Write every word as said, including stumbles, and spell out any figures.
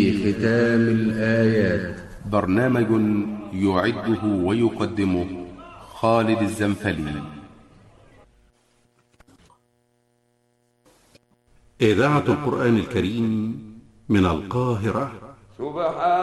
ختام الآيات. برنامج يعده ويقدمه خالد الزنفلي. إذاعة القرآن الكريم من القاهرة. سبحان